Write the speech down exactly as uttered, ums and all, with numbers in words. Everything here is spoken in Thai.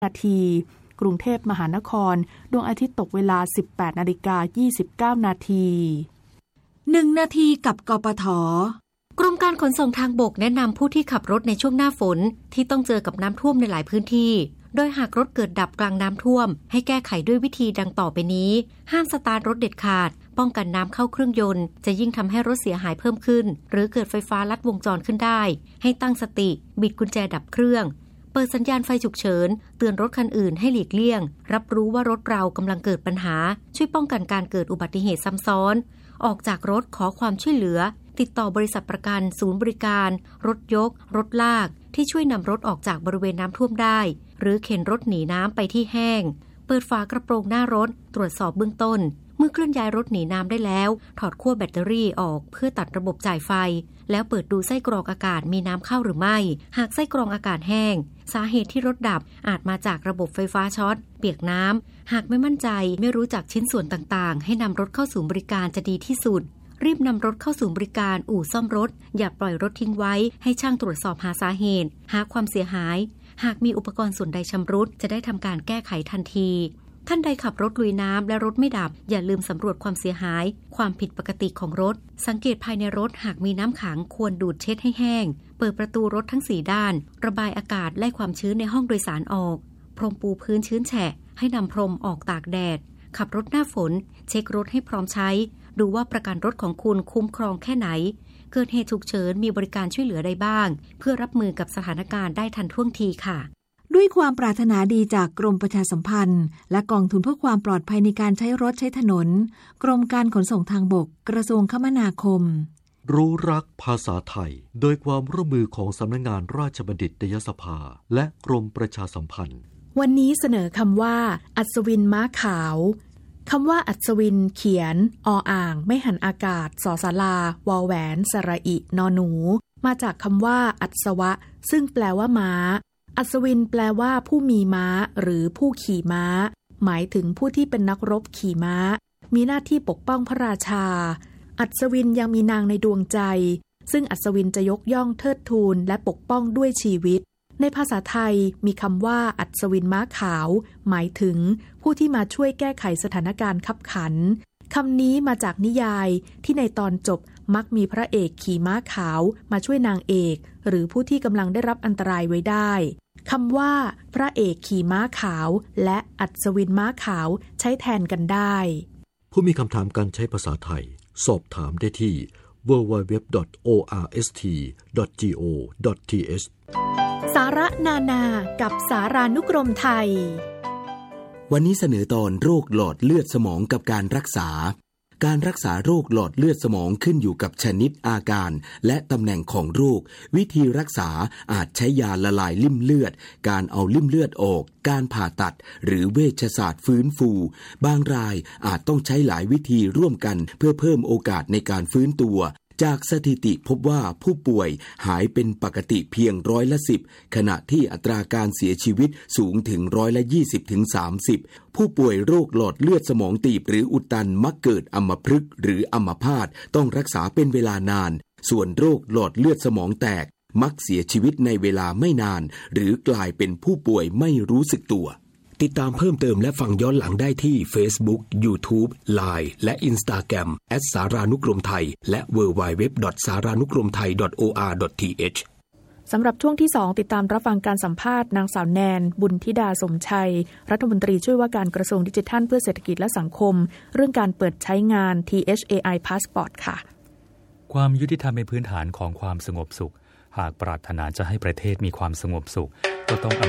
นาทีกรุงเทพมหานครดวงอาทิตย์ตกเวลา สิบแปดนาฬิกายี่สิบเก้านาทีหนึ่งนาทีกับกปท. กรมการขนส่งทางบกแนะนำผู้ที่ขับรถในช่วงหน้าฝนที่ต้องเจอกับน้ำท่วมในหลายพื้นที่โดยหากรถเกิดดับกลางน้ำท่วมให้แก้ไขด้วยวิธีดังต่อไปนี้ห้ามสตาร์ทรถเด็ดขาดป้องกันน้ำเข้าเครื่องยนต์จะยิ่งทำให้รถเสียหายเพิ่มขึ้นหรือเกิดไฟฟ้าลัดวงจรขึ้นได้ให้ตั้งสติบิดกุญแจดับเครื่องเปิดสัญญาณไฟฉุกเฉินเตือนรถคันอื่นให้หลีกเลี่ยงรับรู้ว่ารถเรากำลังเกิดปัญหาช่วยป้องกันการเกิดอุบัติเหตุซ้ำซ้อนออกจากรถขอความช่วยเหลือติดต่อบริษัทประกันศูนย์บริการรถยกรถลากที่ช่วยนำรถออกจากบริเวณน้ำท่วมได้หรือเข็นรถหนีน้ำไปที่แห้งเปิดฝากระโปรงหน้ารถตรวจสอบเบื้องต้นเมื่อเคลื่อนย้ายรถหนีน้ำได้แล้วถอดขั้วแบตเตอรี่ออกเพื่อตัดระบบจ่ายไฟแล้วเปิดดูไส้กรองอากาศมีน้ำเข้าหรือไม่หากไส้กรองอากาศแห้งสาเหตุที่รถดับอาจมาจากระบบไฟฟ้าช็อตเปียกน้ำหากไม่มั่นใจไม่รู้จักชิ้นส่วนต่างๆให้นำรถเข้าศูนย์บริการจะดีที่สุดรีบนำรถเข้าศูนย์บริการอู่ซ่อมรถอย่าปล่อยรถทิ้งไว้ให้ช่างตรวจสอบหาสาเหตุหาความเสียหายหากมีอุปกรณ์ส่วนใดชำรุดจะได้ทำการแก้ไขทันทีท่านใดขับรถลุยน้ำและรถไม่ดับอย่าลืมสำรวจความเสียหายความผิดปกติของรถสังเกตภายในรถหากมีน้ำขังควรดูดเช็ดให้แห้งเปิดประตูรถทั้งสี่ด้านระบายอากาศไล่ความชื้นในห้องโดยสารออกพรมปูพื้นชื้นแฉะให้นำพรมออกตากแดดขับรถหน้าฝนเช็ครถให้พร้อมใช้ดูว่าประกันรถของคุณคุ้มครองแค่ไหนเกิดเหตุฉุกเฉินมีบริการช่วยเหลือใดบ้างเพื่อรับมือกับสถานการณ์ได้ทันท่วงทีค่ะด้วยความปรารถนาดีจากกรมประชาสัมพันธ์และกองทุนเพื่อความปลอดภัยในการใช้รถใช้ถนนกรมการขนส่งทางบกกระทรวงคมนาคมรู้รักภาษาไทยโดยความร่วมมือของสำนักงานราชบัณฑิตยสภาและกรมประชาสัมพันธ์วันนี้เสนอคำว่าอัศวินม้าขาวคำว่าอัศวินเขียนออ่างไม่หันอากาศสอศาลาวอแหวนสระอินอหนูมาจากคำว่าอัศวะซึ่งแปลว่าม้าอัศวินแปลว่าผู้มีม้าหรือผู้ขี่ม้าหมายถึงผู้ที่เป็นนักรบขี่ม้ามีหน้าที่ปกป้องพระราชาอัศวินยังมีนางในดวงใจซึ่งอัศวินจะยกย่องเทิดทูนและปกป้องด้วยชีวิตในภาษาไทยมีคำว่าอัศวินม้าขาวหมายถึงผู้ที่มาช่วยแก้ไขสถานการณ์คับขันคำนี้มาจากนิยายที่ในตอนจบมักมีพระเอกขี่ม้าขาวมาช่วยนางเอกหรือผู้ที่กำลังได้รับอันตรายไว้ได้คำว่าพระเอกขี่ม้าขาวและอัศวินม้าขาวใช้แทนกันได้ผู้มีคำถามการใช้ภาษาไทยสอบถามได้ที่ ดับเบิลยู ดับเบิลยู ดับเบิลยู ดอท โอ อาร์ เอส ที ดอท จี โอ ดอท ที เอชสาระนานากับสารานุกรมไทยวันนี้เสนอตอนโรคหลอดเลือดสมองกับการรักษาการรักษาโรคหลอดเลือดสมองขึ้นอยู่กับชนิดอาการและตำแหน่งของโรควิธีรักษาอาจใช้ยาละลายลิ่มเลือดการเอาลิ่มเลือดออกการผ่าตัดหรือเวชศาสตร์ฟื้นฟูบางรายอาจต้องใช้หลายวิธีร่วมกันเพื่อเพิ่มโอกาสในการฟื้นตัวจากสถิติพบว่าผู้ป่วยหายเป็นปกติเพียงร้อยละสิบขณะที่อัตราการเสียชีวิตสูงถึงร้อยละยี่สิบถึงสามสิบผู้ป่วยโรคหลอดเลือดสมองตีบหรืออุดตันมักเกิดอัมพฤกษ์หรืออัมพาตต้องรักษาเป็นเวลานานส่วนโรคหลอดเลือดสมองแตกมักเสียชีวิตในเวลาไม่นานหรือกลายเป็นผู้ป่วยไม่รู้สึกตัวติดตามเพิ่มเติมและฟังย้อนหลังได้ที่ Facebook, YouTube, ไลน์ และ Instagram แอท สารานุกรมไทยและ ดับเบิลยู ดับเบิลยู ดับเบิลยู ดอท สารานุกรมไทย ดอท โอ อาร์ ดอท ที เอชสำหรับช่วงที่สองติดตามรับฟังการสัมภาษณ์นางสาวแนนบุญธิดาสมชัยรัฐมนตรีช่วยว่าการกระทรวงดิจิทัลเพื่อเศรษฐกิจและสังคมเรื่องการเปิดใช้งาน ที เอช เอ ไอ Passport ค่ะความยุติธรรมเป็นพื้นฐานของความสงบสุขหากปรารถนาจะให้ประเทศมีความสงบสุขก็ต้อง